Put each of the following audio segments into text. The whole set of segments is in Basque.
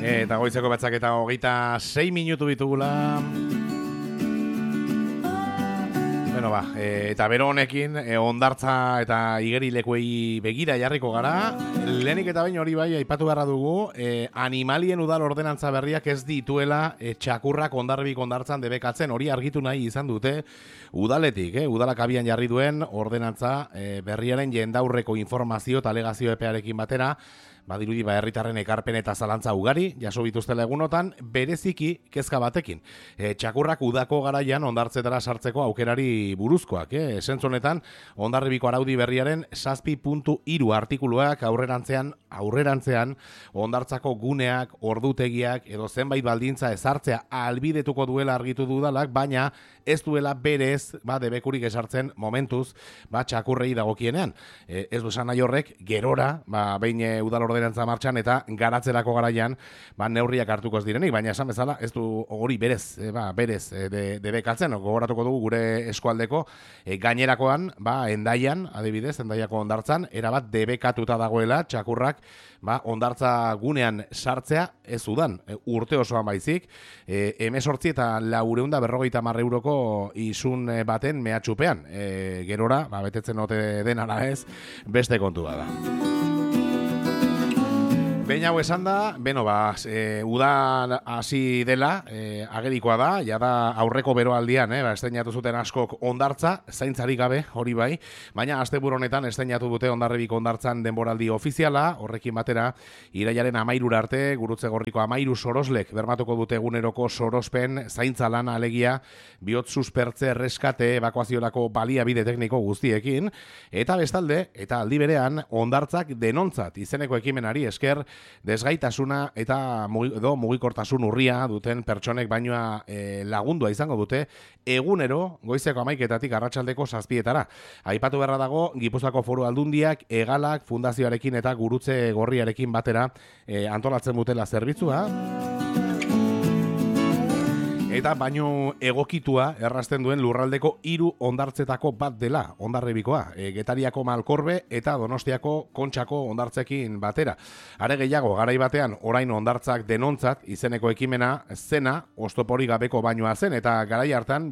Eta goizeko batzak eta 26 minutu ditugula. Bueno, eta bero honekin hondartza eta igerilekuei begira jarriko gara. Lehenik eta behin hori bai aipatu beharra dugu, animalien udal ordenantza berriak ez dituela txakurrak Hondarribiko hondartzan debekatzen, hori argitu nahi izan dute udaletik, udalak abian jarri duen ordenantza berriaren jendaurreko informazio eta alegazio epearekin batera. Badirudi herritarren ekarpen eta zalantza ugari, jaso bituztela egunotan, bereziki kezka batekin. Txakurrak udako garaian hondartzetara sartzeko aukerari buruzkoak. Esentzonetan, Hondarribiko araudi berriaren 7.3 artikuluak aurrerantzean hondartzako guneak, ordutegiak edo zenbait baldintza ezartzea ahalbidetuko duela argitu dudalak, baina ez duela berez debekurik esartzen momentuz txakurrei dagokienean. Ez du esan nahi horrek, gerora, behin udal ordenantza martxan eta garatzerako garaian neurriak hartuko ez direnik, baina esan bezala ez du hori berez debekatzen, gogoratuko dugu gure eskualdeko gainerakoan, Hendaian, adibidez, Hendaiako hondartzan, erabat debekatuta dagoela txakurrak hondartza gunean sartzea ez udan, urte osoan baizik, 18 eta 450 euroko izun baten mehatxupean, gerora, betetzen ote den ala ez, beste kontua da. Behin hau esan da, udan hasi dela, agerikoa da, jada aurreko beroaldian, esteinatu zuten askok hondartza, zaintzarik gabe, hori bai, baina asteburu honetan esteinatu dute Hondarribiko hondartzan denboraldi ofiziala, horrekin batera, irailaren 13 arte, Gurutze Gorriko 13 soroslek bermatuko dute eguneroko sorospen, zaintza lana alegia, bihotz suspertze, erreskate, ebakuaziorako baliabide tekniko guztiekin, eta bestalde, eta aldi berean, hondartzak denontzat izeneko ekimenari esker, desgaitasuna eta mugikortasun urria duten pertsonek bainoa lagundua izango dute egunero goizeko 11:00 arratsaldeko 7:00. Aipatu beharra dago Gipuzkoako Foru Aldundiak, Egalak, Fundazioarekin eta Gurutze Gorriarekin batera antolatzen dutela zerbitzua. Eta baino egokitua errazten duen lurraldeko 3 hondartzetako bat dela, Hondarribikoa, Getariako Malkorbe eta Donostiako Kontxako hondartzekin batera. Are gehiago, garai batean, orain hondartzak denontzat izeneko ekimena zena, oztoporik gabeko bainoa zen, eta garai hartan,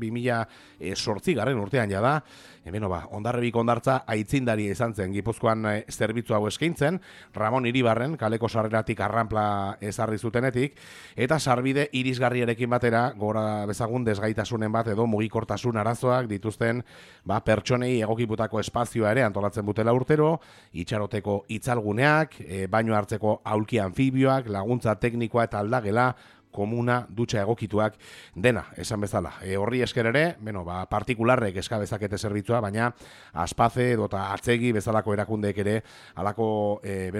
2008 urtean jada, Hondarribiko hondartza aitzindari izan zen Gipuzkoan zerbitzu hau eskaintzen, Ramon Iribarren, kaleko sarreratik arranpla ezarri zutenetik, eta sarbide irisgarriarekin batera, gora bezagun desgaitasunen bat edo mugikortasun arazoak dituzten pertsonei egokiputako espazioa ere antolatzen dutela urtero, itxaroteko itzalguneak, baino hartzeko aulki anfibioak, laguntza teknikoa eta aldagela, komuna, dutxa egokituak dena, esan bezala. Horri esker ere, partikularrek eska bezakete zerbitzua, baina Aspaze edota Atzegi bezalako erakundeek ere halako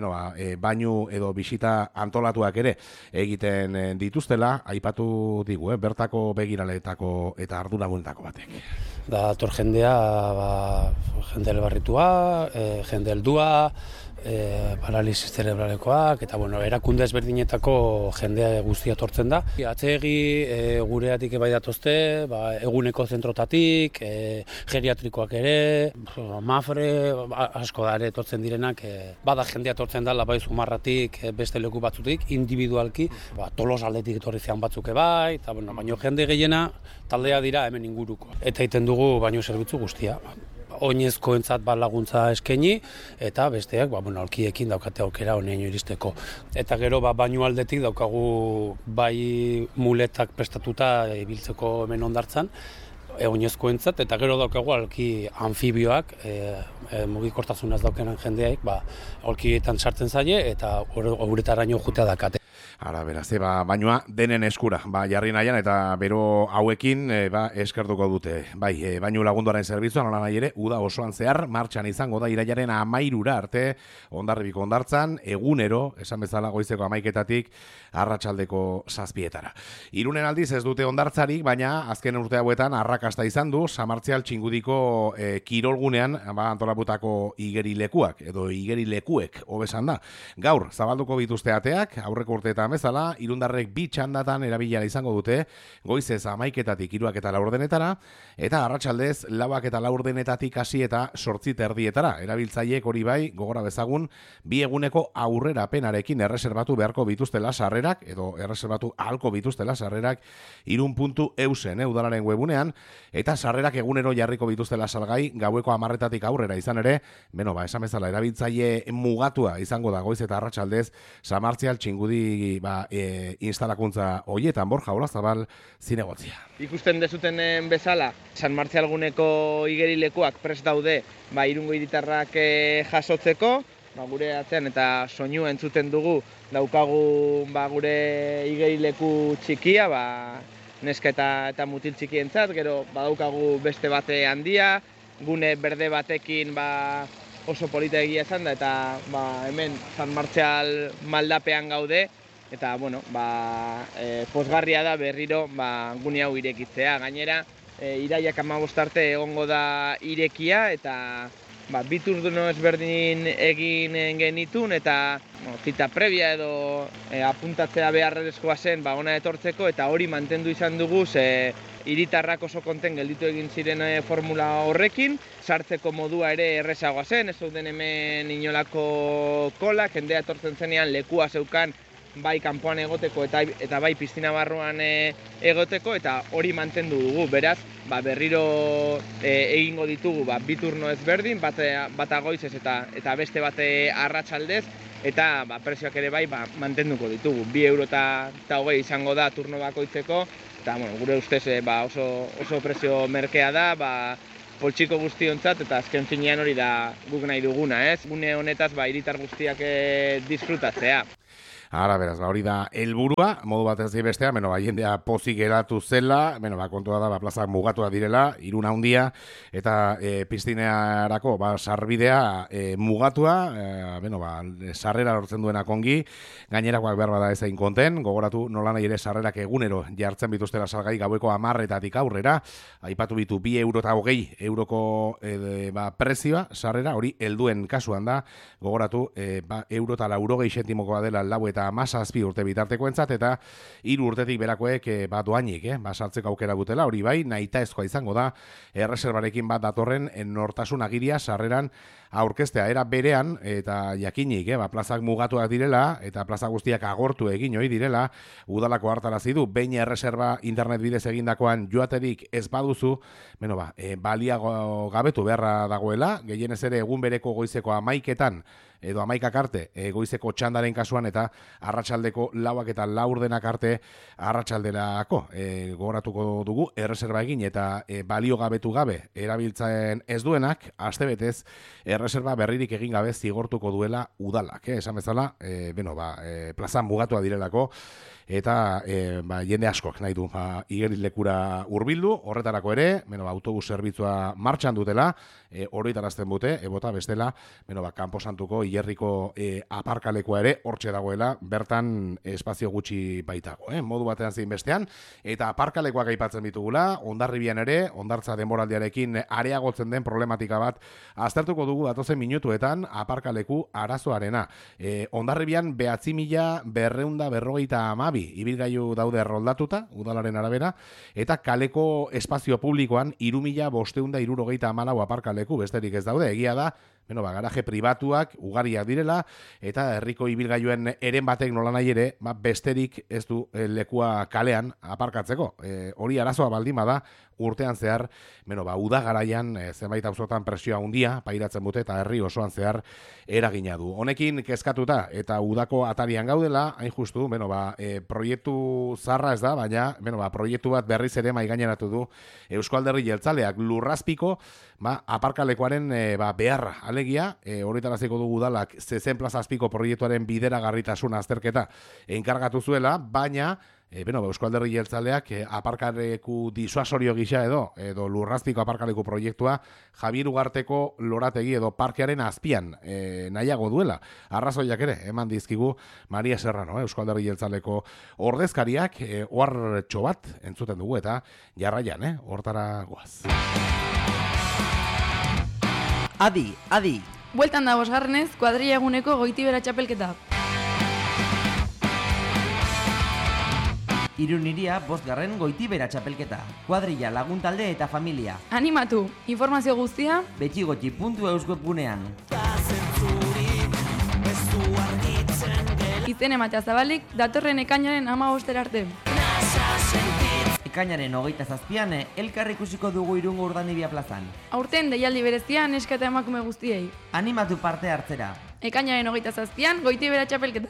bainu edo bisita antolatuak ere egiten dituztela, aipatu digu, bertako begiraletako eta arduragunetako batek. Da, tor jendea, jende elbarritua, jende heldua, paralisis zerebralekoak, eta erakunde ezberdinetako jendea guztia tortzen da. Atzegi gureatik bai datozte, eguneko zentrotatik, geriatrikoak ere, Mafre, asko da ere tortzen direnak, bada jendea tortzen dela bai Zumarratik, beste leku batzutik, individualki, Tolos aldetik etorri zean batzuk bai, eta baino jende gehiena taldea dira hemen inguruko. Eta egiten dugu baino zerbitzu guztia. Oinezkoentzat laguntza eskaini eta besteak aulkiekin daukate aukera honeino iristeko. Eta gero bainu aldetik daukagu bai muletak prestatuta ibiltzeko hemen hondartzan, oinezkoentzat, eta gero daukagu aulki anfibioak, mugikortasunaz daukenan jendeak, aulkietan sartzen zaie eta uretaraino jutea dakate. Ara, beraz, bainoa denen eskura, jarri nahian eta bero hauekin eskertuko dute. Bainu lagunduaren zerbitzuan, nola nahi ere, uda osoan zehar, martxan izango da irailaren 13 arte, Hondarribiko hondartzan, egunero, esan bezala goizeko 11:00 arratsaldeko 7:00. Irunen aldiz ez dute hondartzarik, baina azken urte hauetan arrakasta arrakasta izan du Samartzial Txingudiko kirolgunean antolaputako igerilekuak edo igerilekuek hobesan da. Gaur zabalduko bituzte ateak, aurreko urteetan bezala, irundarrek 2 txandatan erabilia izango dute, goizez 11:00 3 laurdenetara, eta arratsaldez 4 laurdenetatik hasi eta 8:30 erabiltzaileek hori bai, gogora bezagun, 2 eguneko aurrerapenarekin erreserbatu beharko bituztela sarrerak, edo erreserbatu ahalko bituztela sarrerak irun.eusen udalaren webunean, eta sarrerak egunero jarriko bituztela salgai gaueko 10:00 aurrera izan ere, esan bezala erabiltzaile mugatua izango da goiz eta arratsaldez Samartzial Txingudi instalakuntza hoietan. Borja Olazabal, zinegotzia. Ikusten dezuten bezala, San Martzial guneko igerilekuak prest daude irungo hiritarrak jasotzeko, gure atzean eta soinua entzuten dugu daukagu gure igerileku txikia, neska eta mutil txikientzat, gero badaukagu beste bate handia, gune berde batekin oso polita egia izan da, eta hemen San Martzial maldapean gaude, eta pozgarria da berriro gune hau irekitzea. Gainera, iraiak 15 arte egongo da irekia, eta 2 turno ezberdin egin genitun, eta zita previa edo apuntatzea beharrezkoa zen ona etortzeko, eta hori mantendu izan dugu, hiritarrak oso konten gelditu egin ziren formula horrekin, sartzeko modua ere errezagoa zen, ez zeuden hemen inolako kola, jendea etortzen zenean lekua zeukan bai kanpoan egoteko eta bai piztina barruan egoteko, eta hori mantendu dugu. Beraz, berriro egingo ditugu 2 turno ezberdin, bata goizez eta beste bate arratsaldez, eta prezioak ere bai mantenduko ditugu. 2,20 € izango da turno bakoitzeko, eta gure ustez oso prezio merkea da, poltsiko guztiontzat, eta azken finean hori da guk nahi duguna, ez? Gune honetaz hiritar guztiak disfrutatzea. Ara, beraz, hori da helburua, modu batez bestea, jendea pozik geratu zela, kontua da, plazak mugatua direla, Irun handia, eta piztinearako, sarbidea mugatua, sarrera lortzen duena kongi, gainerakoak behar bada ezain konten, gogoratu nola nahi ere sarrerak egunero jartzen bituztela salgai gaueko 10:00 aurrera, aipatu bitu 2,20 € prezioa, sarrera, hori helduen kasuan da, gogoratu, €1,80 dela lau eta 17 urte bitartekoentzat, eta 3 urtetik berakoek doainik, sartzeko aukera dutela, hori bai, nahitaezkoa izango da, erreserbarekin datorren nortasun agiria sarreran aurkeztea, era berean, eta jakinik, plazak mugatuak direla, eta plaza guztiak agortu egin hori direla, udalako hartarazi du, behin erreserba internet bidez egindakoan joaterik ez baduzu, baliago gabetu beharra dagoela, gehienez ere egun bereko goizeko 11:00 edo 11:00 arte goizeko txandaren kasuan, eta arratsaldeko 4 eta laurdenak arte arratsalderako gogoratuko dugu erreserba egin, eta balio gabetu gabe erabiltzen ez duenak astebetez erreserba berririk egin gabe zigortuko duela udalak, esan bezala, plazan mugatua direlako, eta jende askok nahi du igerilekura hurbildu, horretarako ere, autobus zerbitzua martxan dutela, horretarazten dute, bota bestela, kanposantuko Ilerriko aparkalekua ere hortxe dagoela, bertan espazio gutxi baitago, modu batean zein bestean, eta aparkalekuak aipatzen ditugula, Hondarribian ere, hondartza denboraldiarekin areagotzen den problematika bat aztertuko dugu datozen minutuetan aparkaleku arazoarena. Hondarribian 9.252 ibilgailu daude erroldatuta, udalaren arabera, eta kaleko espazio publikoan 3.574 aparkaleku besterik ez daude. Egia da, garaje pribatuak ugariak direla, eta herriko ibilgailuen eren batek nola nahi ere, besterik ez du lekua kalean aparkatzeko. Hori arazoa baldin bada, urtean zehar, uda garaian zenbait auzotan presioa handia pairatzen dute, eta herri osoan zehar eragina du. Honekin kezkatuta eta udako atarian gaudela, hain justu, proiektu zarra ez da, baina proiektu bat berriz ere maigaineratu du Eusko Alderdi Jeltzaleak Lurrazpiko aparkalekuaren beharra Alegia, horretaraziko dugu udalak zezen plazazpiko proiektuaren bideragarritasun azterketa enkargatu zuela, baina Eusko Alderdi Jeltzaleak aparkaleku disuasorio gisa edo lurrazpiko aparkaleku proiektua Javier Ugarteko lorategi edo parkearen azpian nahiago duela. Arrazoiak ere, eman dizkigu Maria Serrano, Eusko Alderdi Jeltzaleko ordezkariak, ohartxo bat entzuten dugu eta jarraian, hortara goaz. Adi. Bueltan da bosgarrenez, kuadrilla eguneko Goitibera txapelketa. Irun iria 5. Goitibera txapelketa. Kuadrilla, lagun talde eta familia. Animatu, informazio guztia betxigotxi.euswebgunean. Izen ematea zabalik, datorren ekainaren 15 arte. Ekainaren 27an elkar ikusiko dugu Irungo Urdanibia plazan. Aurten deialdi berezia neska eta emakume guztiei. Animatu parte hartzera. Ekainaren 27an Goitibera txapelketa.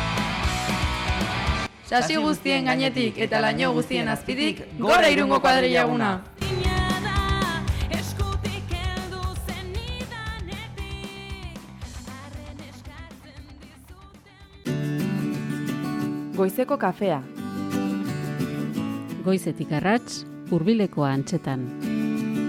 Sasi guztien gainetik eta laino guztien azpitik, gora Irungo kuadrilla eguna! Goizeko kafea. Goizetik arrats, hurbileko antzetan.